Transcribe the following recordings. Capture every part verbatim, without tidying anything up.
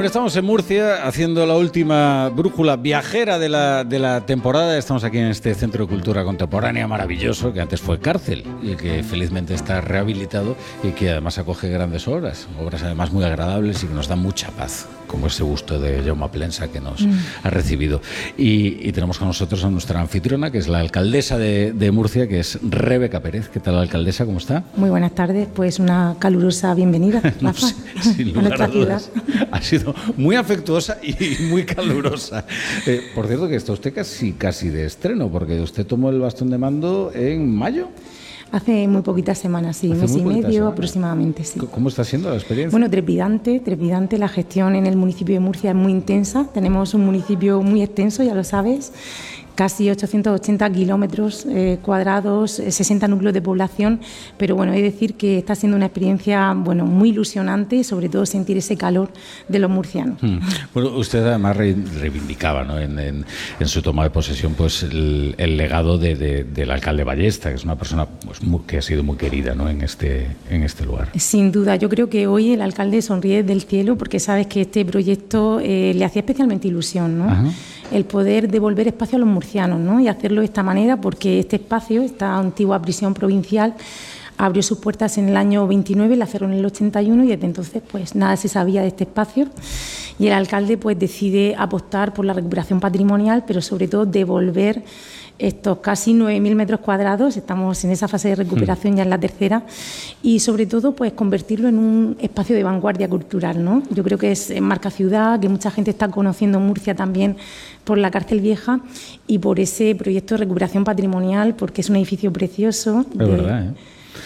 Bueno, estamos en Murcia haciendo la última brújula viajera de la, de la temporada. Estamos aquí en este Centro de Cultura Contemporánea maravilloso, que antes fue cárcel y que felizmente está rehabilitado y que además acoge grandes obras, obras además muy agradables y que nos dan mucha paz, como ese gusto de Jaume Plensa que nos mm. ha recibido. Y, y tenemos con nosotros a nuestra anfitriona, que es la alcaldesa de, de Murcia, que es Rebeca Pérez. ¿Qué tal, alcaldesa? ¿Cómo está? Muy buenas tardes, pues una calurosa bienvenida, Rafa, no sé, sin lugar a dudas. Ha sido muy afectuosa y muy calurosa. Eh, por cierto, que está usted casi, casi de estreno, porque usted tomó el bastón de mando en mayo. Hace muy poquitas semanas, sí, mes y medio semanas. aproximadamente, sí. ¿Cómo está siendo la experiencia? Bueno, trepidante, trepidante. La gestión en el municipio de Murcia es muy intensa. Tenemos un municipio muy extenso, ya lo sabes. Casi ochocientos ochenta kilómetros eh, cuadrados, sesenta núcleos de población, pero bueno, he de decir que está siendo una experiencia bueno, muy ilusionante y sobre todo sentir ese calor de los murcianos. Mm. Bueno, usted además re reivindicaba, ¿no? en, en, en su toma de posesión pues el, el legado de, de, del alcalde Ballesta, que es una persona pues, muy, que ha sido muy querida, ¿no? en, este, en este lugar. Sin duda, yo creo que hoy el alcalde sonríe del cielo porque sabes que este proyecto eh, le hacía especialmente ilusión, ¿no? Ajá. El poder devolver espacio a los murcianos, ¿no? Y hacerlo de esta manera porque este espacio, esta antigua prisión provincial, abrió sus puertas en el año veintinueve, la cerró en el ochenta y uno y desde entonces pues nada se sabía de este espacio y el alcalde pues decide apostar por la recuperación patrimonial, pero sobre todo devolver estos casi nueve mil metros cuadrados, estamos en esa fase de recuperación mm. ya en la tercera, y sobre todo pues convertirlo en un espacio de vanguardia cultural, ¿no? Yo creo que es marca ciudad, que mucha gente está conociendo Murcia también por la cárcel vieja y por ese proyecto de recuperación patrimonial, porque es un edificio precioso. Es de... verdad, ¿eh?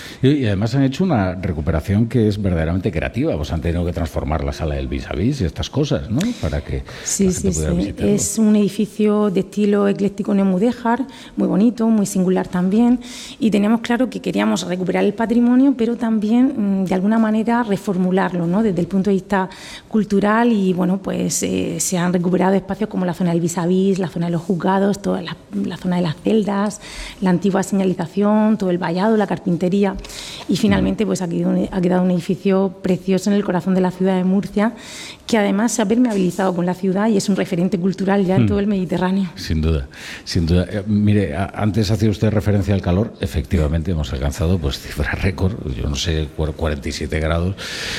Y además han hecho una recuperación que es verdaderamente creativa. Pues han tenido que transformar la sala del vis a vis y estas cosas, ¿no? Para que sí, la gente sí, pudiera sí. visitarlo. Es un edificio de estilo ecléctico neomudéjar, muy bonito, muy singular también. Y teníamos claro que queríamos recuperar el patrimonio, pero también de alguna manera reformularlo, ¿no? Desde el punto de vista cultural y bueno, pues eh, se han recuperado espacios como la zona del vis a vis, la zona de los juzgados, toda la, la zona de las celdas, la antigua señalización, todo el vallado, la carpintería. Y finalmente pues ha quedado, un, ha quedado un edificio precioso en el corazón de la ciudad de Murcia, que además se ha permeabilizado con la ciudad y es un referente cultural ya en mm. todo el Mediterráneo. Sin duda, sin duda. Eh, mire, a, antes hacía usted referencia al calor. Efectivamente hemos alcanzado pues cifra récord, yo no sé, cuarenta y siete grados.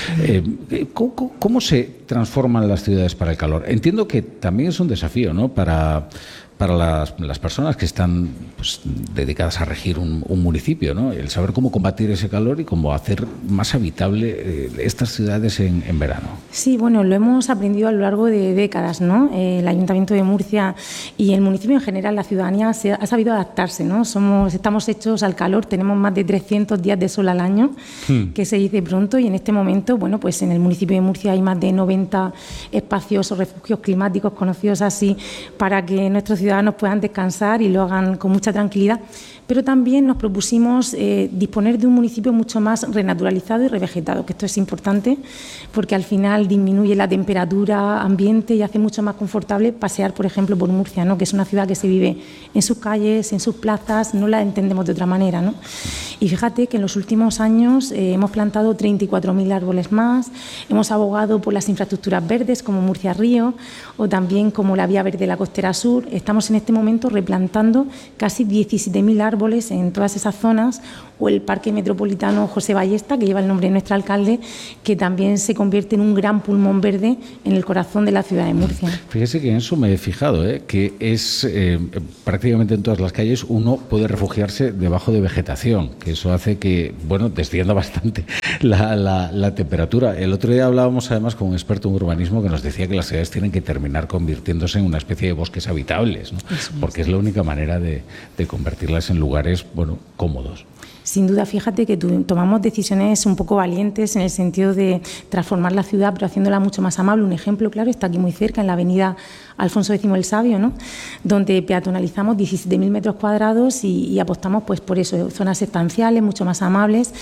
Eh, ¿cómo, ¿Cómo se transforman las ciudades para el calor? Entiendo que también es un desafío, ¿no? Para... para las, las personas que están pues, dedicadas a regir un, un municipio, ¿no? El saber cómo combatir ese calor y cómo hacer más habitable eh, estas ciudades en, en verano. Sí, bueno, lo hemos aprendido a lo largo de décadas, ¿no? Eh, el Ayuntamiento de Murcia y el municipio en general, la ciudadanía se ha, ha sabido adaptarse, ¿no? Somos, estamos hechos al calor, tenemos más de trescientos días de sol al año, hmm. que se dice pronto, y en este momento, bueno, pues en el municipio de Murcia hay más de noventa espacios o refugios climáticos conocidos así para que nuestros ciudadanos ciudadanos puedan descansar y lo hagan con mucha tranquilidad, pero también nos propusimos eh, disponer de un municipio mucho más renaturalizado y revegetado, que esto es importante porque al final disminuye la temperatura ambiente y hace mucho más confortable pasear, por ejemplo, por Murcia, ¿no? Que es una ciudad que se vive en sus calles, en sus plazas, no la entendemos de otra manera, ¿no? Y fíjate que en los últimos años eh, hemos plantado treinta y cuatro mil árboles más, hemos abogado por las infraestructuras verdes como Murcia Río o también como la Vía Verde de la Costera Sur. Estamos en este momento replantando casi diecisiete mil árboles en todas esas zonas, o el Parque Metropolitano José Ballesta, que lleva el nombre de nuestro alcalde, que también se convierte en un gran pulmón verde en el corazón de la ciudad de Murcia. Fíjese que en eso me he fijado, ¿eh? que es eh, prácticamente en todas las calles uno puede refugiarse debajo de vegetación, que eso hace que, bueno, descienda bastante la, la, la temperatura. El otro día hablábamos además con un experto en urbanismo que nos decía que las ciudades tienen que terminar convirtiéndose en una especie de bosques habitables, ¿no? Porque es la única manera de, de convertirlas en lugares, bueno, cómodos. Sin duda, fíjate que tu, tomamos decisiones un poco valientes en el sentido de transformar la ciudad, pero haciéndola mucho más amable. Un ejemplo claro está aquí muy cerca, en la avenida Alfonso X el Sabio, ¿no? Donde peatonalizamos diecisiete mil metros cuadrados y, y apostamos pues por eso, zonas estanciales, mucho más amables.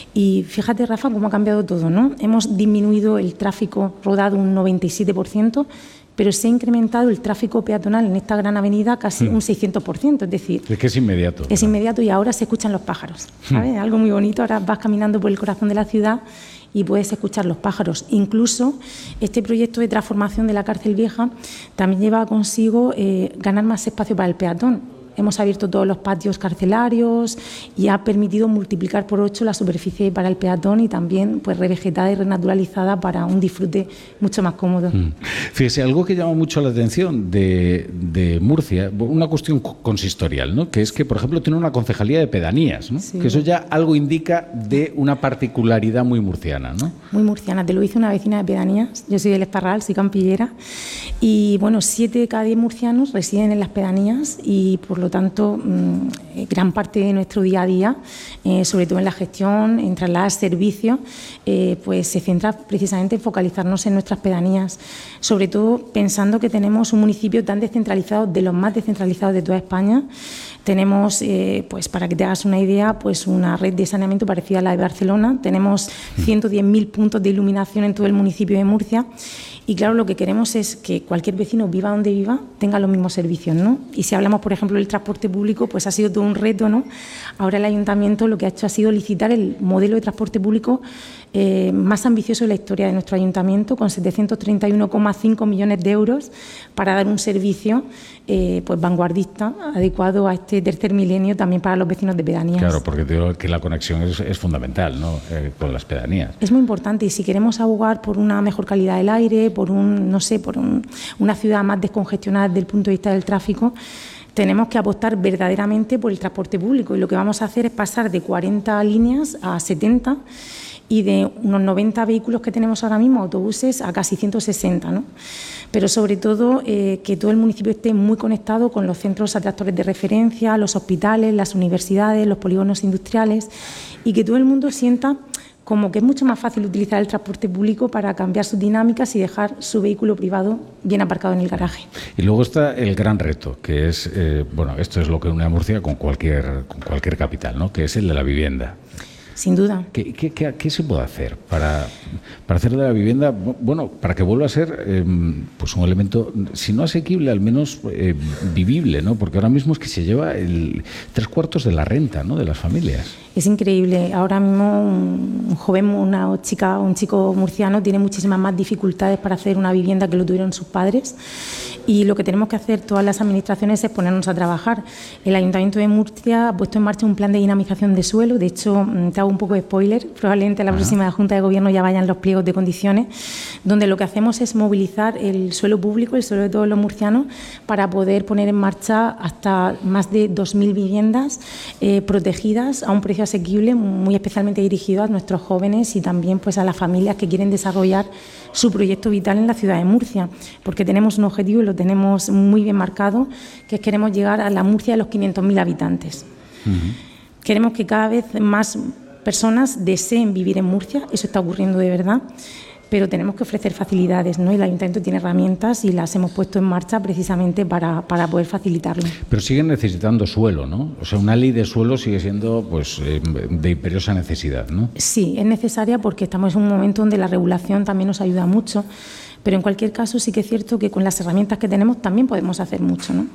Y fíjate, Rafa, cómo ha cambiado todo, ¿no? Hemos disminuido el tráfico rodado un noventa y siete por ciento, pero se ha incrementado el tráfico peatonal en esta gran avenida casi mm. un seiscientos por ciento, es decir... Es que es inmediato. Es ¿no? inmediato y ahora se escuchan los pájaros, ¿sabes? Mm. Algo muy bonito, ahora vas caminando por el corazón de la ciudad y puedes escuchar los pájaros. Incluso este proyecto de transformación de la cárcel vieja también lleva consigo eh, ganar más espacio para el peatón. Hemos abierto todos los patios carcelarios y ha permitido multiplicar por ocho la superficie para el peatón y también pues revegetada y renaturalizada para un disfrute mucho más cómodo. Mm. Fíjese, algo que llama mucho la atención de, de Murcia, una cuestión consistorial, ¿no? Que es que, por ejemplo, tiene una concejalía de pedanías, ¿no? Sí. Que eso ya algo indica de una particularidad muy murciana, ¿no? Muy murciana. Te lo dice una vecina de pedanías. Yo soy del Esparral, soy campillera. Y, bueno, siete de cada diez murcianos residen en las pedanías y, por Por lo tanto, gran parte de nuestro día a día, eh, sobre todo en la gestión, en trasladar servicios, eh, pues se centra precisamente en focalizarnos en nuestras pedanías, sobre todo pensando que tenemos un municipio tan descentralizado, de los más descentralizados de toda España. Tenemos, eh, pues para que te hagas una idea, pues una red de saneamiento parecida a la de Barcelona. Tenemos ciento diez mil puntos de iluminación en todo el municipio de Murcia. Y claro, lo que queremos es que cualquier vecino, viva donde viva, tenga los mismos servicios, ¿no? Y si hablamos, por ejemplo, del transporte público, pues ha sido todo un reto, ¿no? Ahora el Ayuntamiento lo que ha hecho ha sido licitar el modelo de transporte público eh, más ambicioso de la historia de nuestro Ayuntamiento, con setecientos treinta y uno coma cinco millones de euros para dar un servicio eh, pues vanguardista, adecuado a este tercer milenio también para los vecinos de pedanías. Claro, porque digo que la conexión es, es fundamental, ¿no? Eh, con las pedanías. Es muy importante, y si queremos abogar por una mejor calidad del aire, por un, no sé, por un, una ciudad más descongestionada desde el punto de vista del tráfico, tenemos que apostar verdaderamente por el transporte público, y lo que vamos a hacer es pasar de cuarenta líneas a setenta y de unos noventa vehículos que tenemos ahora mismo, autobuses, a casi ciento sesenta, ¿no? Pero sobre todo eh, que todo el municipio esté muy conectado con los centros atractores de referencia, los hospitales, las universidades, los polígonos industriales, y que todo el mundo sienta como que es mucho más fácil utilizar el transporte público para cambiar sus dinámicas y dejar su vehículo privado bien aparcado en el garaje. Y luego está el gran reto, que es, eh, bueno, esto es lo que une a Murcia con cualquier, con cualquier capital, ¿no? Que es el de la vivienda. Sin duda. ¿Qué, qué, qué, qué se puede hacer para, para hacer de la vivienda, bueno, para que vuelva a ser eh, pues un elemento, si no asequible, al menos eh, vivible, ¿no? Porque ahora mismo es que se lleva el tres cuartos de la renta, ¿no?, de las familias. Es increíble. Ahora mismo un joven, una chica, un chico murciano tiene muchísimas más dificultades para hacer una vivienda que lo tuvieron sus padres, y lo que tenemos que hacer todas las administraciones es ponernos a trabajar. El Ayuntamiento de Murcia ha puesto en marcha un plan de dinamización de suelo. De hecho, te hago un poco de spoiler, probablemente en la próxima Junta de Gobierno ya vayan los pliegos de condiciones, donde lo que hacemos es movilizar el suelo público, el suelo de todos los murcianos, para poder poner en marcha hasta más de dos mil viviendas eh, protegidas a un precio asequible, muy especialmente dirigido a nuestros jóvenes y también pues a las familias que quieren desarrollar su proyecto vital en la ciudad de Murcia, porque tenemos un objetivo y lo tenemos muy bien marcado, que es queremos llegar a la Murcia de los quinientos mil habitantes. Uh-huh. Queremos que cada vez más personas deseen vivir en Murcia, eso está ocurriendo de verdad, pero tenemos que ofrecer facilidades, ¿no? Y el Ayuntamiento tiene herramientas y las hemos puesto en marcha precisamente para, para poder facilitarlo. Pero siguen necesitando suelo, ¿no? O sea, una ley de suelo sigue siendo pues eh, de imperiosa necesidad, ¿no? Sí, es necesaria porque estamos en un momento donde la regulación también nos ayuda mucho, pero en cualquier caso sí que es cierto que con las herramientas que tenemos también podemos hacer mucho, ¿no?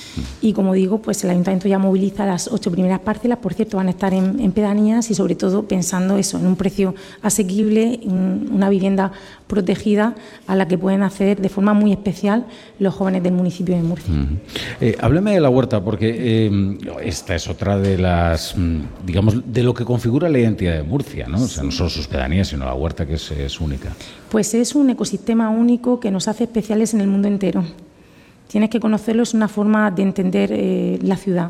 Y como digo, pues el Ayuntamiento ya moviliza las ocho primeras parcelas, por cierto, van a estar en, en pedanías, y sobre todo pensando eso, en un precio asequible, en una vivienda protegida a la que pueden acceder de forma muy especial los jóvenes del municipio de Murcia. Uh-huh. Eh, hábleme de la huerta, porque eh, esta es otra de las, digamos, de lo que configura la identidad de Murcia, ¿no? O sea, no solo sus pedanías, sino la huerta, que es, es única. Pues es un ecosistema único que nos hace especiales en el mundo entero. Tienes que conocerlo, es una forma de entender eh, la ciudad.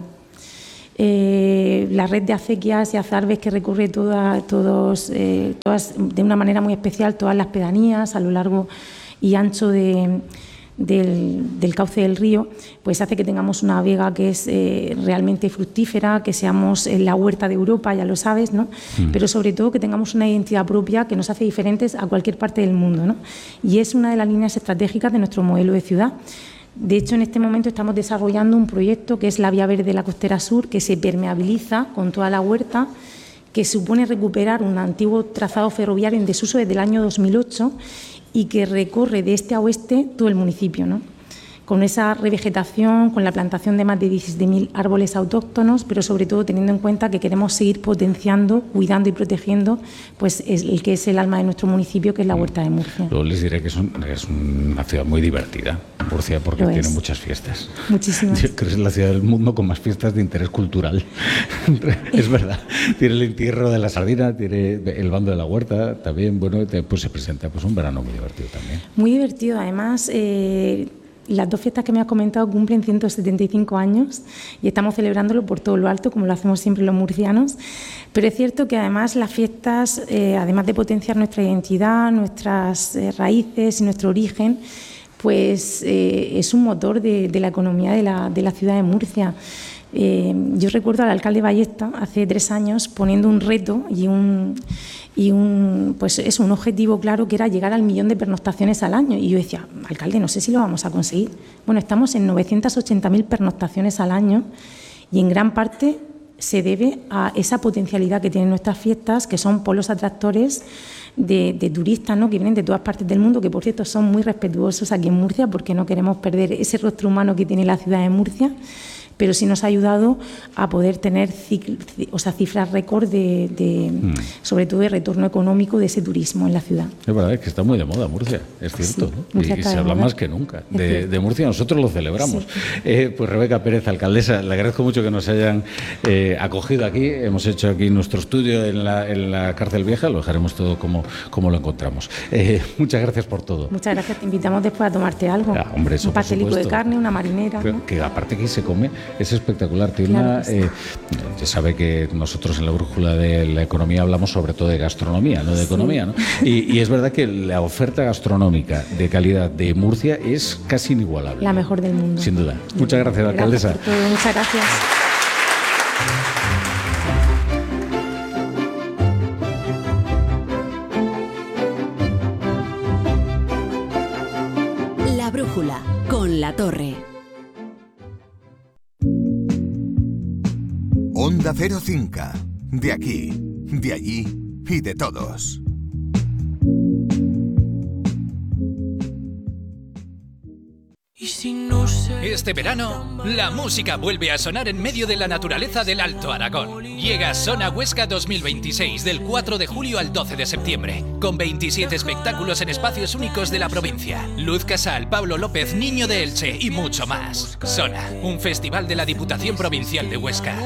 Eh, la red de acequias y azarbes que recorre toda, todos, eh, todas, de una manera muy especial, todas las pedanías a lo largo y ancho de, del, del cauce del río, pues hace que tengamos una vega que es eh, realmente fructífera, que seamos en la huerta de Europa, ya lo sabes, ¿no? Mm. Pero sobre todo que tengamos una identidad propia que nos hace diferentes a cualquier parte del mundo, ¿no? Y es una de las líneas estratégicas de nuestro modelo de ciudad. De hecho, en este momento estamos desarrollando un proyecto que es la Vía Verde de la Costera Sur, que se permeabiliza con toda la huerta, que supone recuperar un antiguo trazado ferroviario en desuso desde el año dos mil ocho y que recorre de este a oeste todo el municipio, ¿no? con esa revegetación, con la plantación de más de diecisiete mil árboles autóctonos, pero sobre todo teniendo en cuenta que queremos seguir potenciando, cuidando y protegiendo pues el que es el alma de nuestro municipio, que es la Huerta de Murcia. Luego les diré que es, un, es una ciudad muy divertida, Murcia, porque Lo tiene es. muchas fiestas. Muchísimas. Yo creo que es la ciudad del mundo con más fiestas de interés cultural. Es verdad. Tiene el entierro de la sardina, tiene el bando de la huerta, también, bueno, pues se presenta pues un verano muy divertido también. Muy divertido, además. Eh, Las dos fiestas que me has comentado cumplen ciento setenta y cinco años y estamos celebrándolo por todo lo alto, como lo hacemos siempre los murcianos. Pero es cierto que además las fiestas, eh, además de potenciar nuestra identidad, nuestras eh, raíces y nuestro origen, pues eh, es un motor de, de la economía de la, de la ciudad de Murcia. Eh, yo recuerdo al alcalde Ballesta hace tres años poniendo un reto y un... y un, pues es un objetivo claro que era llegar al millón de pernoctaciones al año. Y yo decía, alcalde, no sé si lo vamos a conseguir. Bueno, estamos en novecientas ochenta mil pernoctaciones al año y en gran parte se debe a esa potencialidad que tienen nuestras fiestas, que son polos atractores de, de turistas, ¿no?, que vienen de todas partes del mundo, que por cierto son muy respetuosos aquí en Murcia porque no queremos perder ese rostro humano que tiene la ciudad de Murcia. Pero sí nos ha ayudado a poder tener cicl, o sea, cifras récord de, de mm. sobre todo de retorno económico de ese turismo en la ciudad. Es verdad, es que está muy de moda Murcia, es cierto, sí, ¿no? Y, y se habla moda. Más que nunca de, de Murcia, nosotros lo celebramos. Sí. Eh, pues Rebeca Pérez, alcaldesa, le agradezco mucho que nos hayan eh, acogido aquí, hemos hecho aquí nuestro estudio en la, en la Cárcel Vieja, lo dejaremos todo como, como lo encontramos. Eh, muchas gracias por todo. Muchas gracias, te invitamos después a tomarte algo. Ah, hombre, eso, un pastelico de carne, una marinera. Que, ¿no? que aparte que se come, es espectacular. Tiene claro una, sí. eh, ya sabe que nosotros en la brújula de la economía hablamos sobre todo de gastronomía, no de sí. economía, ¿no? Y, y es verdad que la oferta gastronómica de calidad de Murcia es casi inigualable. La mejor del mundo. Sin duda. Muchas gracias, alcaldesa. Gracias por todo. Muchas gracias. La brújula con La Torre. Onda Cero Cinca, de aquí, de allí y de todos. Este verano, la música vuelve a sonar en medio de la naturaleza del Alto Aragón. Llega Sona Huesca dos mil veintiséis del cuatro de julio al doce de septiembre, con veintisiete espectáculos en espacios únicos de la provincia. Luz Casal, Pablo López, Niño de Elche y mucho más. Sona, un festival de la Diputación Provincial de Huesca.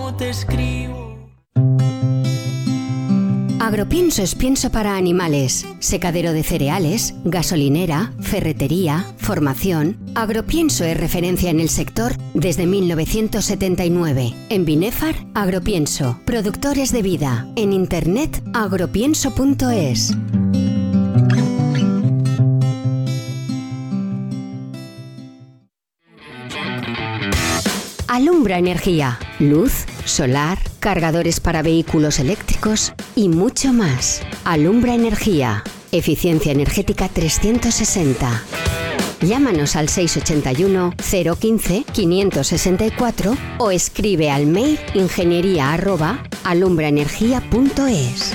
Agropienso es pienso para animales, secadero de cereales, gasolinera, ferretería, formación. Agropienso es referencia en el sector desde mil novecientos setenta y nueve. En Binefar, Agropienso, productores de vida. En internet, agropienso punto es. Alumbra Energía, luz, solar, cargadores para vehículos eléctricos y mucho más. Alumbra Energía, eficiencia energética trescientos sesenta. Llámanos al seis ochenta y uno, cero quince, quinientos sesenta y cuatro o escribe al mail ingeniería arroba alumbraenergia punto es.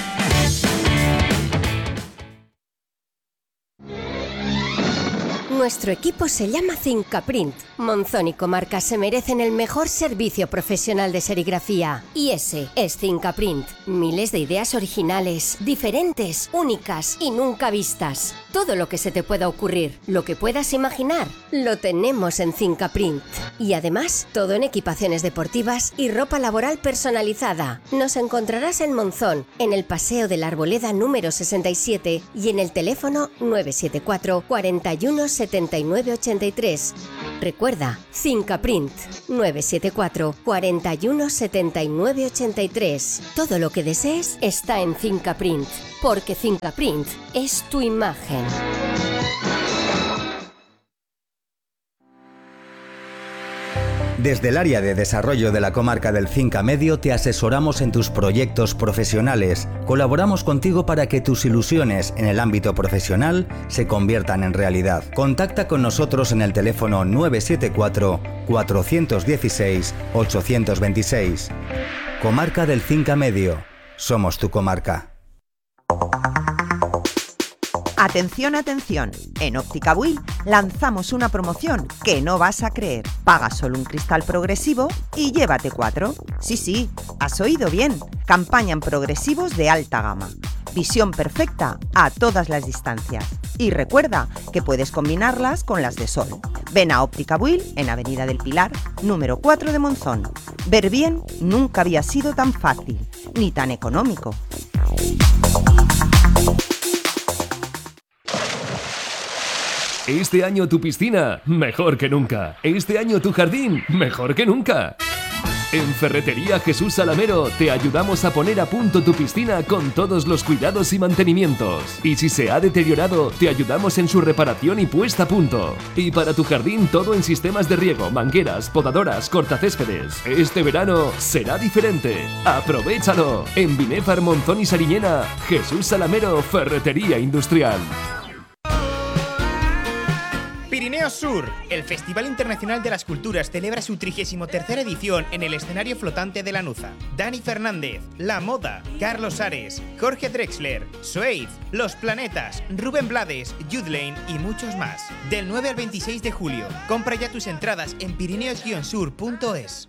Nuestro equipo se llama Cincaprint. Monzón y comarca se merecen el mejor servicio profesional de serigrafía. Y ese es Cincaprint. Miles de ideas originales, diferentes, únicas y nunca vistas. Todo lo que se te pueda ocurrir, lo que puedas imaginar, lo tenemos en Cincaprint. Y además, todo en equipaciones deportivas y ropa laboral personalizada. Nos encontrarás en Monzón, en el Paseo de la Arboleda número sesenta y siete y en el teléfono nueve siete cuatro, cuarenta y uno, setenta y nueve ochenta y tres. Recuerda, Cincaprint, nueve siete cuatro, cuarenta y uno, setenta y nueve ochenta y tres. Todo lo que desees está en Cincaprint, porque Cincaprint es tu imagen. Desde el área de desarrollo de la comarca del Cinca Medio te asesoramos en tus proyectos profesionales. Colaboramos contigo para que tus ilusiones en el ámbito profesional se conviertan en realidad. Contacta con nosotros en el teléfono nueve siete cuatro, cuatro uno seis, ocho dos seis. Comarca del Cinca Medio. Somos tu comarca. Atención, atención. En Óptica Buil lanzamos una promoción que no vas a creer. Paga solo un cristal progresivo y llévate cuatro. Sí, sí, has oído bien. Campaña en progresivos de alta gama. Visión perfecta a todas las distancias. Y recuerda que puedes combinarlas con las de sol. Ven a Óptica Buil en Avenida del Pilar, número cuatro de Monzón. Ver bien nunca había sido tan fácil, ni tan económico. Este año tu piscina, mejor que nunca. Este año tu jardín, mejor que nunca. En Ferretería Jesús Salamero te ayudamos a poner a punto tu piscina con todos los cuidados y mantenimientos. Y si se ha deteriorado, te ayudamos en su reparación y puesta a punto. Y para tu jardín todo en sistemas de riego, mangueras, podadoras, cortacéspedes. Este verano será diferente. ¡Aprovéchalo! En Binéfar, Monzón y Sariñena, Jesús Salamero Ferretería Industrial. Pirineos Sur, el Festival Internacional de las Culturas celebra su trigésimo tercera edición en el escenario flotante de Lanuza. Dani Fernández, La Moda, Carlos Ares, Jorge Drexler, Suede, Los Planetas, Rubén Blades, Youth Lane y muchos más. Del nueve al veintiséis de julio. Compra ya tus entradas en pirineos guion sur punto es.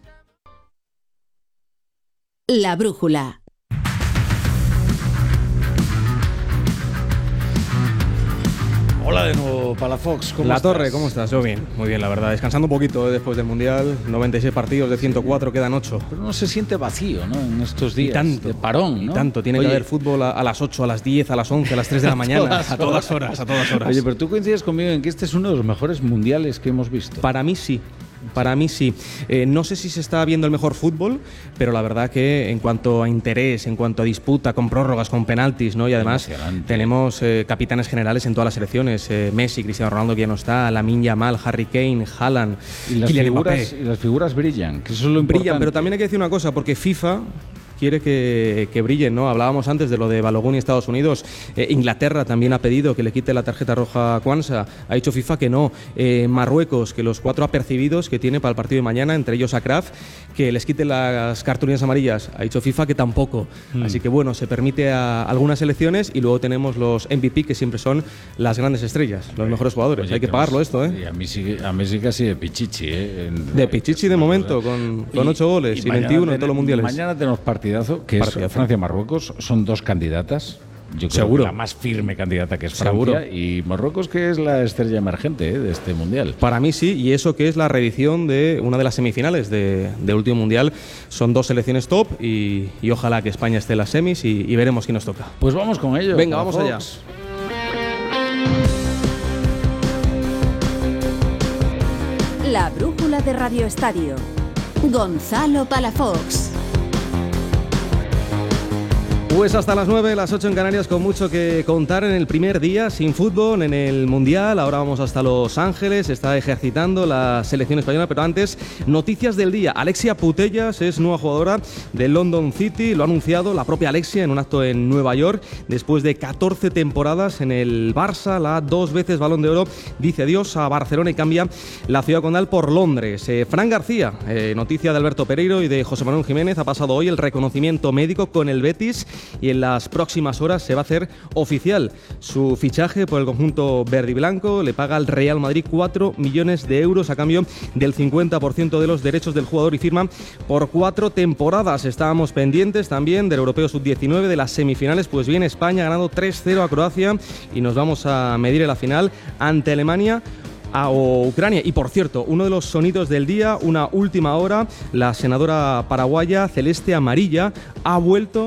La Brújula. Hola de nuevo, Palafox. ¿Cómo La estás? Torre, ¿cómo estás? Yo bien, muy bien, la verdad. Descansando un poquito ¿eh? después del Mundial. noventa y seis partidos de ciento cuatro, quedan ocho. Pero no se siente vacío, ¿no? En estos días y tanto, de parón, ¿no? Y tanto, tiene Oye, que haber fútbol a, a las ocho, a las diez, a las once, a las tres de la mañana. a todas horas, a todas horas. Oye, pero tú coincides conmigo en que este es uno de los mejores mundiales que hemos visto. Para mí sí. Para mí sí. Eh, no sé si se está viendo el mejor fútbol, pero la verdad que en cuanto a interés, en cuanto a disputa, con prórrogas, con penaltis, ¿no? Y además tenemos eh, capitanes generales en todas las selecciones. Eh, Messi, Cristiano Ronaldo, que ya no está, Lamine Yamal, Harry Kane, Haaland, y las, Kylian figuras, Mbappé. y las figuras brillan, que eso es lo importante. Brillan, pero también hay que decir una cosa, porque FIFA quiere que, que brillen, ¿no? Hablábamos antes de lo de Balogun y Estados Unidos. Eh, Inglaterra también ha pedido que le quite la tarjeta roja a Kwanza. Ha dicho FIFA que no. Eh, Marruecos, que los cuatro apercibidos que tiene para el partido de mañana, entre ellos a Kraft, que les quite las cartulinas amarillas. Ha dicho FIFA que tampoco. Mm. Así que bueno, se permite a algunas selecciones y luego tenemos los M V P, que siempre son las grandes estrellas, los mejores jugadores. Oye, hay que pagarlo esto, ¿eh? Y a mí sí, a mí sí casi de pichichi, ¿eh? En, de pichichi de momento, con, con ocho goles y, y veintiuno en todos los mundiales. Mañana tenemos partidazo, que partidazo. es Francia-Marruecos. Son dos candidatas. Yo creo Seguro. que la más firme candidata, que es Francia. Seguro. Y Marruecos, que es la estrella emergente ¿eh? de este mundial. Para mí sí, y eso que es la reedición de una de las semifinales de, del último mundial. Son dos selecciones top y, y ojalá que España esté en las semis y, y veremos quién nos toca. Pues vamos con ello. Venga, vamos allá. La Brújula de Radio Estadio. Gonzalo Palafox. Pues hasta las nueve, las ocho en Canarias, con mucho que contar en el primer día sin fútbol en el Mundial. Ahora vamos hasta Los Ángeles, está ejercitando la selección española, pero antes, noticias del día. Alexia Putellas es nueva jugadora del London City, lo ha anunciado la propia Alexia en un acto en Nueva York. Después de catorce temporadas en el Barça, la dos veces Balón de Oro dice adiós a Barcelona y cambia la ciudad condal por Londres. Eh, Fran García, eh, noticia de Alberto Pereiro y de José Manuel Jiménez, ha pasado hoy el reconocimiento médico con el Betis y en las próximas horas se va a hacer oficial su fichaje por el conjunto verde y blanco. Le paga al Real Madrid cuatro millones de euros a cambio del cincuenta por ciento de los derechos del jugador y firma por cuatro temporadas. Estábamos pendientes también del Europeo sub diecinueve, de las semifinales. Pues bien, España ha ganado tres cero a Croacia y nos vamos a medir en la final ante Alemania o Ucrania. Y por cierto, uno de los sonidos del día, una última hora, la senadora paraguaya Celeste Amarilla ha vuelto